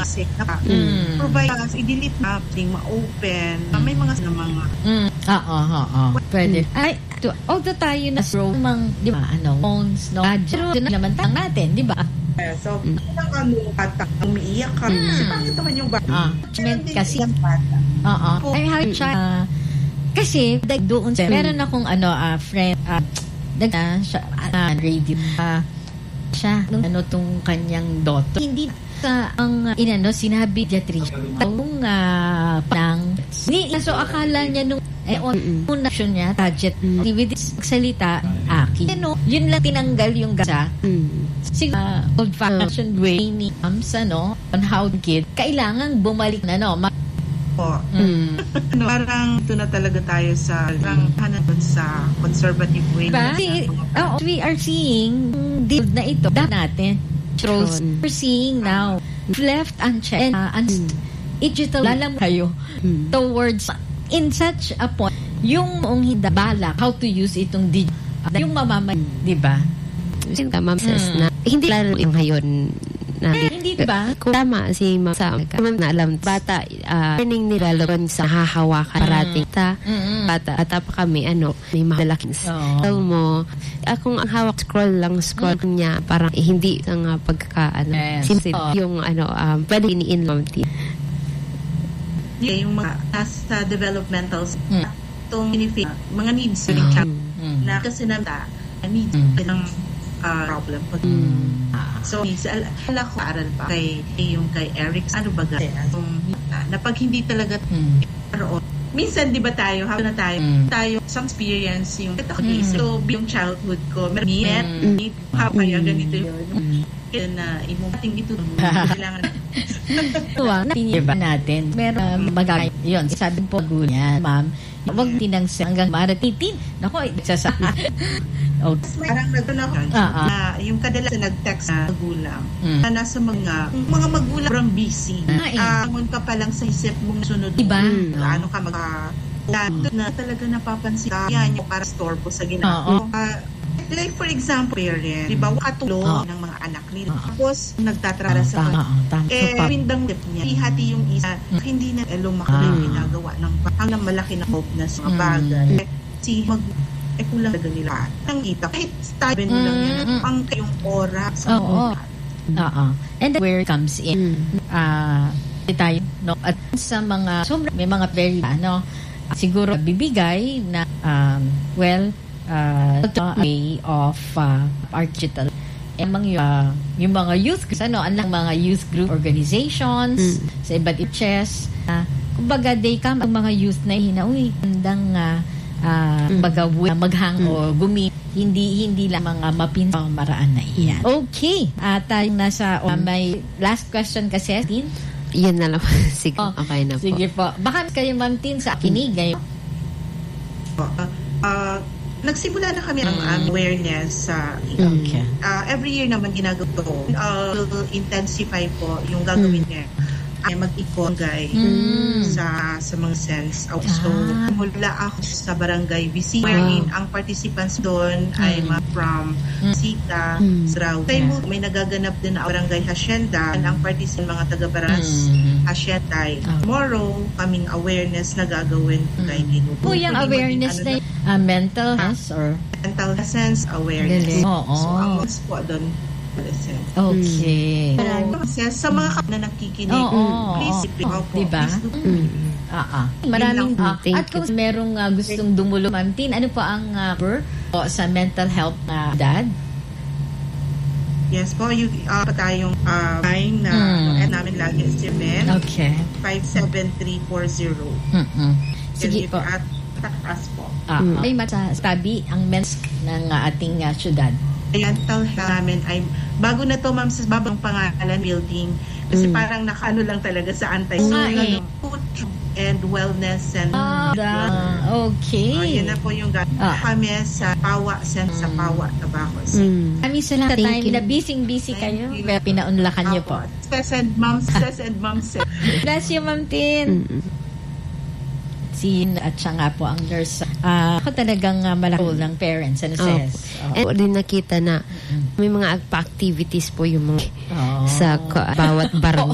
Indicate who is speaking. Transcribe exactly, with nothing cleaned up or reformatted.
Speaker 1: sick na
Speaker 2: Mm.
Speaker 1: provide us, i-delete na, ding ma-open. Uh, may mga na mga
Speaker 2: Mm. Oo, oo, pwede. Ay, to, although tayo na throw mang, di ba, ano, phones, no, gadget, doon naman tang natin, di ba?
Speaker 1: eh, so, mm. ilang ano, bata, umiiyak ka.
Speaker 2: Mm.
Speaker 1: Kasi bakit naman yung bata?
Speaker 2: Ah,
Speaker 1: Meron din
Speaker 2: kasi,
Speaker 1: yung bata.
Speaker 2: oo. I have tried, uh, kasi, dag, doon, mm. meron akong, ano, uh, friend, uh, dag, uh, siya, uh, radio, uh, siya, nung, ano, tong kanyang daughter, hindi sa ang uh, inano sinabi pediatrician tong uh, pang ni so akala niya nung eh on action niya target mm. with this salita aki ano yun lang tinanggal yung gasa mm. siguro uh, old fashioned way ni Mams ano on how the kid kailangan bumalik na no ma-
Speaker 1: po mm. no, parang ito na talaga tayo sa parang hanapon sa conservative way
Speaker 2: ba? Si, oh, we are seeing deal na ito natin trolls we're seeing now left unchecked uh, and mm. digital lalam kayo mm. towards in such a point yung hindi balak how to use itong digital uh, yung mamamay mm. di ba
Speaker 3: Ma'am says mm. na hindi lalo yung ngayon na
Speaker 2: eh, hindi ba
Speaker 3: kung tama si Ma'am sa na alam bata uh, learning nila laban sa hahawakan parating ta mm-hmm. bata at pa kami ano may mahalaking oh. mo akong ang hawak scroll lang scroll mm. niya parang eh, hindi ang uh, pagka ano yes. simple oh. yung ano um, pwede ni-in-law
Speaker 1: yung mga nasa developmental mm. itong mga needs mm. mm. na kasi na needs mm. ng uh, problem mm. so ala ko aral pa kay yung kay Eric ano ba gaya na pag hindi talaga karoon mm. minsan di ba tayo habang na tayo mm. tayo some experience yung mm. so yung childhood ko meron mm. how kaya ganito yun mm. kaya na imumating ito kailangan
Speaker 2: tuwa natin ba natin meron um, magagay yun sabi po gunya ma'am wag tinang hanggang maratitin nako isa
Speaker 1: oh. Parang nagtanong ako uh-huh. na yung kadalasan nag-text na magulang mm. na nasa mga mga magulang parang busy angon uh, ka pa lang sa isip mong sunod
Speaker 2: diba?
Speaker 1: Mm. ano ka mag uh, na talaga napapansin yan yung para store po sa ginagawa uh-huh. uh, like for example parent diba wakatulong uh-huh. ng mga anak nila uh-huh. tapos nagtatrara uh-huh. sa uh-huh. eh windang tip niya ihati yung isa uh-huh. hindi na eh, lumaki uh-huh. ginagawa ng hanggang malaki na hope na sa mga bagay uh-huh. si mag eh kulang talaga nila ang kita kahit style mm, lang yan mm, pang kayong oras
Speaker 2: oo oo and then where it comes in ah uh, tayo no at sa mga so, may mga very ano siguro bibigay na um, well uh, way of uh, art digital yung mga uh, yung mga youth ano ang mga youth group organizations mm. sa iba't ibang chess uh, kumbaga they come ang mga youth na hinawi handang uh, Uh, mm. magawa, maghang mm. o gumi hindi hindi lang mga mapinsang maraan na iyan. Okay. At uh, nasa uh, may last question kasi din.
Speaker 3: Yan na lang. Sige. Oh, okay na po.
Speaker 2: Sige po. Baka kayo Ma'am Tin sa akinigay.
Speaker 1: Uh, uh, nagsimula na kami ng mm. awareness sa uh,
Speaker 2: okay.
Speaker 1: uh, every year naman ginagawa ko. Uh, will intensify po yung gagawin mm. niya. Ay mag-ikon guy mm. sa sa mga sense. Oh, so ah. mula ako sa barangay V C wherein ang participants doon mm. ay mga from mm. Sika, mm. Sraw. Yeah. May nagaganap din na barangay hacienda ang participant mga taga-Baras mm. hacienda. Oh. Tomorrow kaming awareness na gagawin mm. kay Ginugo.
Speaker 2: Oh, yung awareness na uh, mental health or
Speaker 1: mental health awareness.
Speaker 2: Oh, oh.
Speaker 1: So ang mas po doon
Speaker 2: okay.
Speaker 1: Mm. So, sa mga kap na nakikinig,
Speaker 2: oh, oh,
Speaker 1: please,
Speaker 2: oh, oh, diba?
Speaker 1: Mm.
Speaker 2: Ah, ah. Maraming, uh, at kung merong uh, gustong dumulong, Ma'am Tin, ano po ang uh, per, o, sa mental health na uh, dad?
Speaker 1: Yes po, yung uh, pa tayong uh, line na mm. namin lagi si Men.
Speaker 2: Okay.
Speaker 1: five seven three four zero.
Speaker 2: Mm-mm. Sige po.
Speaker 1: At takas po.
Speaker 2: Ah, mm. Ay, matabi ang mens ng uh, ating uh, syudad.
Speaker 1: Mental health namin ay bago na to ma'am sa babang pangalan building kasi mm. parang nakaano lang talaga sa anti so,
Speaker 2: eh.
Speaker 1: food and wellness and
Speaker 2: ah, uh, okay
Speaker 1: uh, yun na po yung ah. kami sa Pawa sen mm. sa Pawa Tabaco
Speaker 2: mm. kami sa lang time na busy busy kayo pero pinaunlakan niyo po
Speaker 1: stress and mom stress and mom set
Speaker 2: bless you Ma'am Tin mm. sin at siya nga po ang nurse. Uh, ako talagang uh, malaki ng parents and says.
Speaker 3: Oh. Oh. And din nakita na may mga activities po yung mga oh. sa uh, bawat barangay.